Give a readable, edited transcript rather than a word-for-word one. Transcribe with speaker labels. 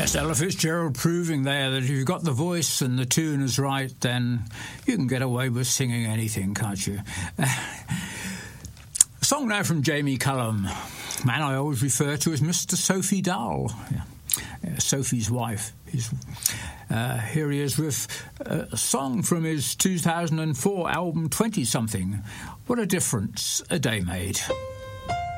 Speaker 1: Ella Fitzgerald proving there that if you've got the voice and the tune is right, then you can get away with singing anything, can't you? A song now from Jamie Cullum, man I always refer to as Mr. Sophie Dahl, Sophie's wife. Here he is with a song from his 2004 album 20-something, What a Difference a Day Made.